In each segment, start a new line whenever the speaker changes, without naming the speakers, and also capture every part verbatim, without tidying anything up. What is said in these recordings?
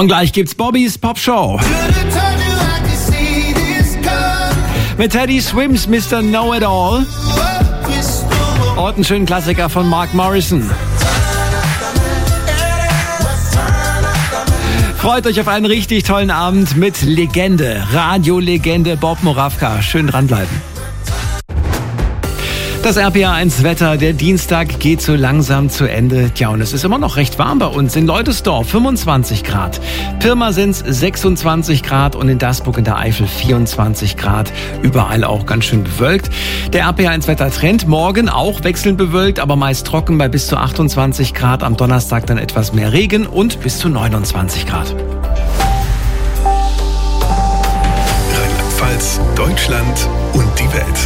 Und gleich gibt's Bobbys Popshow. Mit Teddy Swims Mister Know-It-All. Und einen schönen Klassiker von Mark Morrison. Freut euch auf einen richtig tollen Abend mit Legende, Radiolegende Bob Moravka. Schön dranbleiben. Das R P R eins Wetter, der Dienstag geht so langsam zu Ende. Tja, und es ist immer noch recht warm bei uns. In Leutesdorf fünfundzwanzig Grad, Pirmasens sechsundzwanzig Grad und in Dasburg in der Eifel vierundzwanzig Grad. Überall auch ganz schön bewölkt. Der R P R eins Wettertrend, morgen auch wechselnd bewölkt, aber meist trocken bei bis zu achtundzwanzig Grad. Am Donnerstag dann etwas mehr Regen und bis zu neunundzwanzig Grad.
Rheinland-Pfalz, Deutschland und die Welt.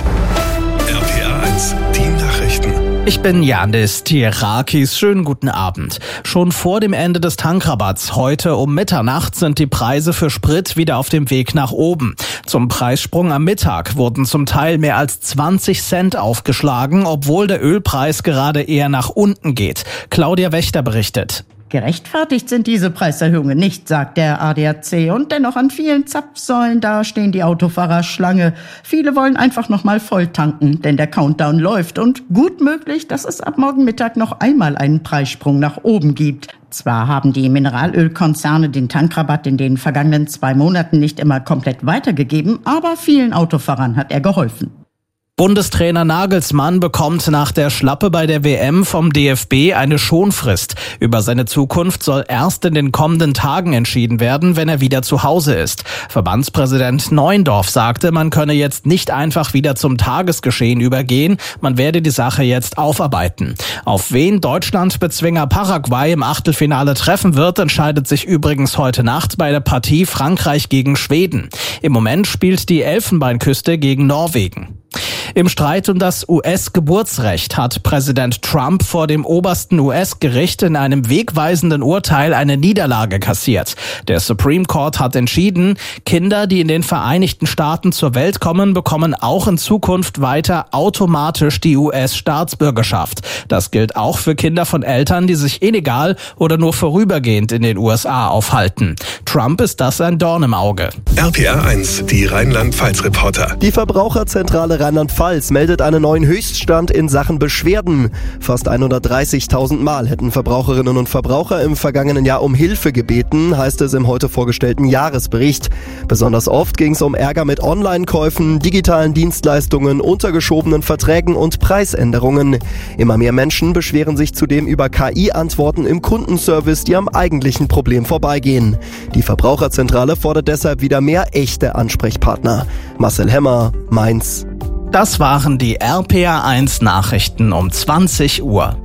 R P R eins, die Nachrichten.
Ich bin Janis Tierakis. Schönen guten Abend. Schon vor dem Ende des Tankrabatts heute um Mitternacht sind die Preise für Sprit wieder auf dem Weg nach oben. Zum Preissprung am Mittag wurden zum Teil mehr als zwanzig Cent aufgeschlagen, obwohl der Ölpreis gerade eher nach unten geht. Claudia Wächter berichtet.
Gerechtfertigt sind diese Preiserhöhungen nicht, sagt der A D A C. Und dennoch an vielen Zapfsäulen, da stehen die Autofahrer Schlange. Viele wollen einfach noch mal voll tanken, denn der Countdown läuft. Und gut möglich, dass es ab morgen Mittag noch einmal einen Preissprung nach oben gibt. Zwar haben die Mineralölkonzerne den Tankrabatt in den vergangenen zwei Monaten nicht immer komplett weitergegeben, aber vielen Autofahrern hat er geholfen.
Bundestrainer Nagelsmann bekommt nach der Schlappe bei der W M vom D F B eine Schonfrist. Über seine Zukunft soll erst in den kommenden Tagen entschieden werden, wenn er wieder zu Hause ist. Verbandspräsident Neuendorf sagte, man könne jetzt nicht einfach wieder zum Tagesgeschehen übergehen, man werde die Sache jetzt aufarbeiten. Auf wen Deutschland-Bezwinger Paraguay im Achtelfinale treffen wird, entscheidet sich übrigens heute Nacht bei der Partie Frankreich gegen Schweden. Im Moment spielt die Elfenbeinküste gegen Norwegen. Im Streit um das U S-Geburtsrecht hat Präsident Trump vor dem obersten U S-Gericht in einem wegweisenden Urteil eine Niederlage kassiert. Der Supreme Court hat entschieden, Kinder, die in den Vereinigten Staaten zur Welt kommen, bekommen auch in Zukunft weiter automatisch die U S-Staatsbürgerschaft. Das gilt auch für Kinder von Eltern, die sich illegal oder nur vorübergehend in den U S A aufhalten. Trump ist das ein Dorn im Auge.
R P R eins, die Rheinland-Pfalz-Reporter.
Die Verbraucherzentrale Rheinland-Pfalz meldet einen neuen Höchststand in Sachen Beschwerden. Fast hundertdreißigtausend Mal hätten Verbraucherinnen und Verbraucher im vergangenen Jahr um Hilfe gebeten, heißt es im heute vorgestellten Jahresbericht. Besonders oft ging es um Ärger mit Online-Käufen, digitalen Dienstleistungen, untergeschobenen Verträgen und Preisänderungen. Immer mehr Menschen beschweren sich zudem über K I-Antworten im Kundenservice, die am eigentlichen Problem vorbeigehen. Die Verbraucherzentrale fordert deshalb wieder mehr echte Ansprechpartner. Marcel Hemmer, Mainz.
Das waren die R P R eins Nachrichten um zwanzig Uhr.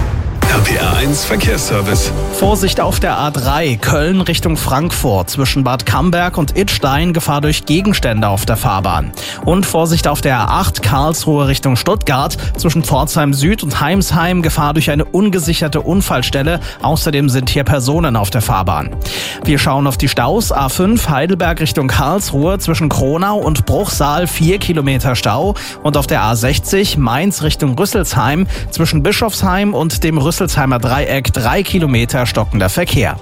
R P R eins Verkehrsservice.
Vorsicht auf der A drei, Köln Richtung Frankfurt, zwischen Bad Camberg und Idstein, Gefahr durch Gegenstände auf der Fahrbahn. Und Vorsicht auf der A acht, Karlsruhe Richtung Stuttgart, zwischen Pforzheim Süd und Heimsheim, Gefahr durch eine ungesicherte Unfallstelle. Außerdem sind hier Personen auf der Fahrbahn. Wir schauen auf die Staus. A fünf, Heidelberg Richtung Karlsruhe, zwischen Kronau und Bruchsal, vier Kilometer Stau. Und auf der A sechzig, Mainz Richtung Rüsselsheim, zwischen Bischofsheim und dem Rüsselsheimer Dreieck, drei Kilometer stockender Verkehr.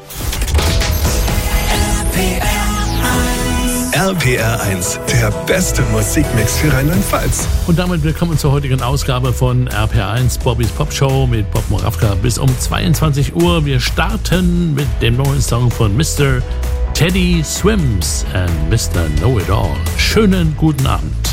R P R eins, der beste Musikmix für Rheinland-Pfalz.
Und damit willkommen zur heutigen Ausgabe von R P R eins Bobbys Popshow mit Bob Moravka bis um zweiundzwanzig Uhr. Wir starten mit dem neuen Song von Mister Teddy Swims and Mister Know-It-All. Schönen guten Abend.